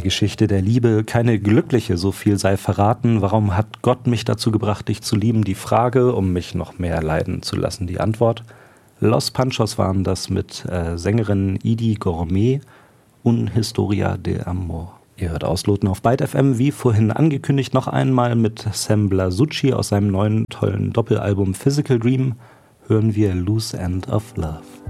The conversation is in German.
Geschichte der Liebe, keine glückliche, so viel sei verraten. Warum hat Gott mich dazu gebracht, dich zu lieben? Die Frage, um mich noch mehr leiden zu lassen. Die Antwort: Los Panchos waren das mit Sängerin Idi Gourmet, Un Historia de Amor. Ihr hört Ausloten auf Byte FM, wie vorhin angekündigt, noch einmal mit Sam Blasucci aus seinem neuen tollen Doppelalbum Physical Dream hören wir Loose End of Love.